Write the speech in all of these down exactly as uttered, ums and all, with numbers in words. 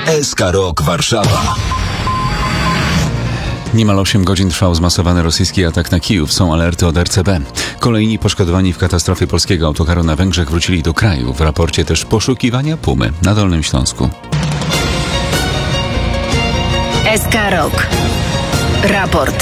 S K Rock Warszawa. Niemal osiem godzin trwał zmasowany rosyjski atak na Kijów. Są alerty od R C B. Kolejni poszkodowani w katastrofie polskiego autokaru na Węgrzech wrócili do kraju. W raporcie też poszukiwania pumy na Dolnym Śląsku. S K Rock. Raport.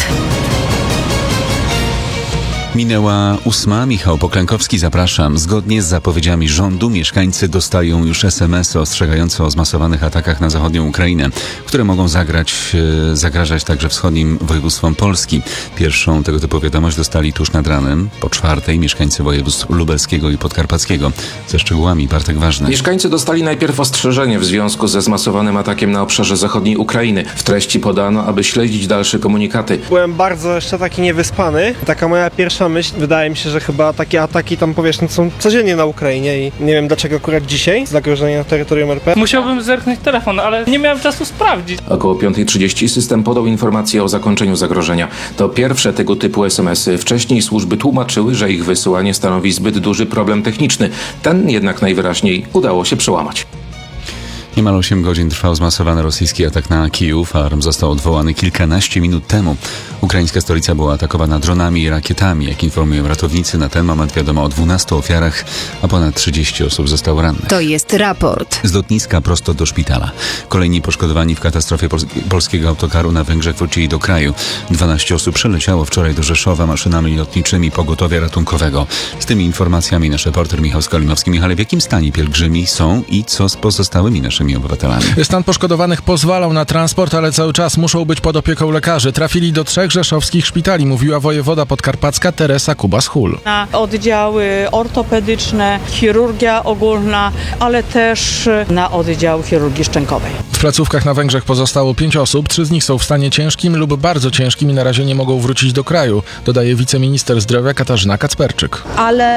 Minęła ósma. Michał Poklękowski, zapraszam. Zgodnie z zapowiedziami rządu mieszkańcy dostają już es em esy ostrzegające o zmasowanych atakach na zachodnią Ukrainę, które mogą zagrać, e, zagrażać także wschodnim województwom Polski. Pierwszą tego typu wiadomość dostali tuż nad ranem. Po czwartej mieszkańcy województw lubelskiego i podkarpackiego. Ze szczegółami Bartek Ważny. Mieszkańcy dostali najpierw ostrzeżenie w związku ze zmasowanym atakiem na obszarze zachodniej Ukrainy. W treści podano, aby śledzić dalsze komunikaty. Byłem bardzo jeszcze taki niewyspany. Taka moja pierwsza myśl, wydaje mi się, że chyba takie ataki tam, powiesz, no, są codziennie na Ukrainie i nie wiem dlaczego akurat dzisiaj zagrożenie na terytorium R P. Musiałbym zerknąć telefon, ale nie miałem czasu sprawdzić. Około piąta trzydzieści system podał informację o zakończeniu zagrożenia. To pierwsze tego typu es em esy. Wcześniej służby tłumaczyły, że ich wysyłanie stanowi zbyt duży problem techniczny. Ten jednak najwyraźniej udało się przełamać. Niemal osiem godzin trwał zmasowany rosyjski atak na Kijów. Alarm został odwołany kilkanaście minut temu. Ukraińska stolica była atakowana dronami i rakietami. Jak informują ratownicy, na ten moment wiadomo o dwunastu ofiarach, a ponad trzydzieści osób zostało rannych. To jest raport. Z lotniska prosto do szpitala. Kolejni poszkodowani w katastrofie pol- polskiego autokaru na Węgrzech wrócili do kraju. dwanaście osób przeleciało wczoraj do Rzeszowa maszynami lotniczymi pogotowia ratunkowego. Z tymi informacjami nasz reporter Michał Skolimowski. Michale, w jakim stanie pielgrzymi są i co z pozostałymi naszymi obywatelami? Stan poszkodowanych pozwalał na transport, ale cały czas muszą być pod opieką lekarzy. Trafili do trzech rzeszowskich szpitali, mówiła wojewoda podkarpacka Teresa Kubas-Hul. Na oddziały ortopedyczne, chirurgia ogólna, ale też na oddział chirurgii szczękowej. W placówkach na Węgrzech pozostało pięć osób, trzy z nich są w stanie ciężkim lub bardzo ciężkim i na razie nie mogą wrócić do kraju, dodaje wiceminister zdrowia Katarzyna Kacperczyk. Ale